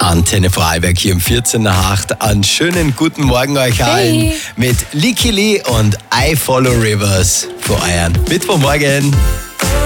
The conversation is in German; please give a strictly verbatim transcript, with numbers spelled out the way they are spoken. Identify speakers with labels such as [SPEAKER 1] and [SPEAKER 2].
[SPEAKER 1] Antenne Vorarlberg hier um vierzehn nach acht. Einen schönen guten Morgen euch allen
[SPEAKER 2] Hey.
[SPEAKER 1] mit Licky Lee und I Follow Rivers für euren Mittwochmorgen.